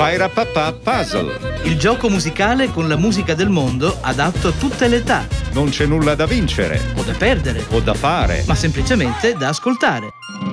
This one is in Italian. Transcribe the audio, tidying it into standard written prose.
Pairapapà Puzzle. Il gioco musicale con la musica del mondo adatto a tutte le età. Non c'è nulla da vincere O da perdere. o da fare. Ma semplicemente da ascoltare.